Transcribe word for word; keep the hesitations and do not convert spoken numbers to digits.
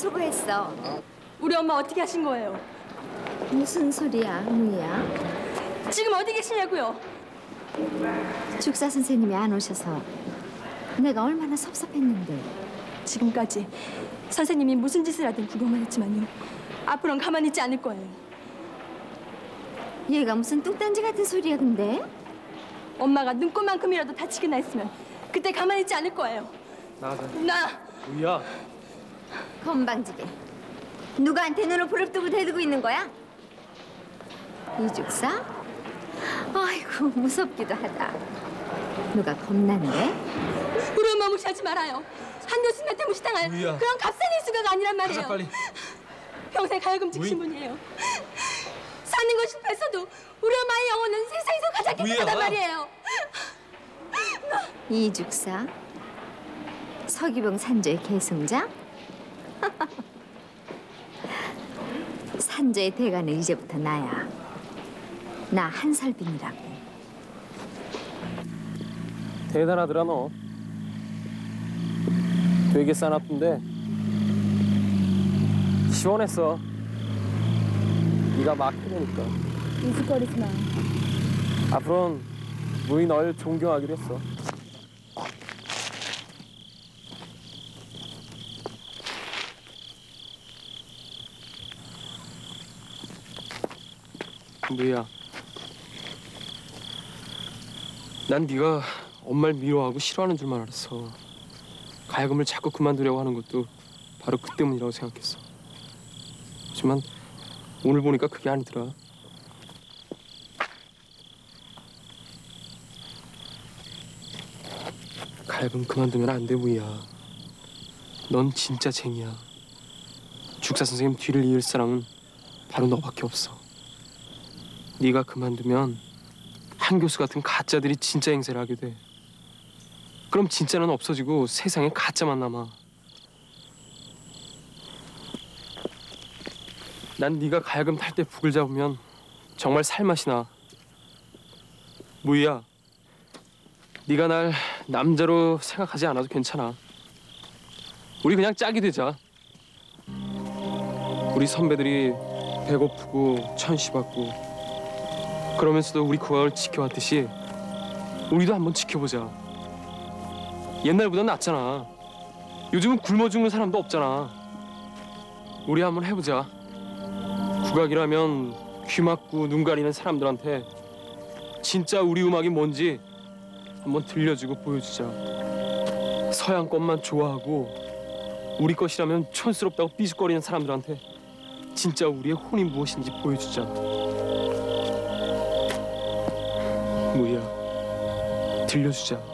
수고했어. 우리 엄마 어떻게 하신 거예요? 무슨 소리야, 무이야? 지금 어디 계시냐고요? 죽사 선생님이 안 오셔서 내가 얼마나 섭섭했는데. 지금까지 선생님이 무슨 짓을 하든 구경만 했지만요. 앞으로는 가만히 있지 않을 거예요. 얘가 무슨 뚱딴지 같은 소리야, 근데? 엄마가 눈꽃만큼이라도 다치게나 했으면 그때 가만히 있지 않을 거예요. 나가자. 나! 무희야. 건방지게. 누구한테 눈을 부릅뜨고 대들고 있는 거야? 이죽사? 아이고, 무섭기도 하다. 누가 겁난데? 우리 엄마 무시하지 말아요. 한 교수님한테 무시당할 무희야. 그런 값싼 일수가가 아니란 말이에요. 가자 빨리. 평생 가야금 찍으신 무희. 분이에요. 사는 건 실패했어도 우리 엄마의 영혼은 세상에서 가장 깨끗하단 무희야. 말이에요. 이죽사? 서기병 산조의 계승자? 산조의 대가는 이제부터 나야. 나 한설빈이라고. 대단하더라 너. 되게 싸납던데 시원했어. 네가 막 해내니까. 우스거리지 마. 앞으로는 무희 널 존경하기로 했어. 무희야, 난 네가 엄마를 미워하고 싫어하는 줄만 알았어. 가야금을 자꾸 그만두려고 하는 것도 바로 그 때문이라고 생각했어. 하지만 오늘 보니까 그게 아니더라. 가야금 그만두면 안 돼, 무희야. 넌 진짜 쟁이야. 죽사 선생님 뒤를 이을 사람은 바로 너밖에 없어. 네가 그만두면 한 교수 같은 가짜들이 진짜 행세를 하게 돼. 그럼 진짜는 없어지고 세상에 가짜만 남아. 난 네가 가야금 탈 때 북을 잡으면 정말 살맛이 나. 무희야, 네가 날 남자로 생각하지 않아도 괜찮아. 우리 그냥 짝이 되자. 우리 선배들이 배고프고 천시받고 그러면서도 우리 국악을 지켜왔듯이 우리도 한번 지켜보자. 옛날보다 낫잖아. 요즘은 굶어 죽는 사람도 없잖아. 우리 한번 해보자. 국악이라면 귀 막고 눈 가리는 사람들한테 진짜 우리 음악이 뭔지 한번 들려주고 보여주자. 서양 것만 좋아하고 우리 것이라면 촌스럽다고 삐죽거리는 사람들한테 진짜 우리의 혼이 무엇인지 보여주자. 무희야, 들려주자.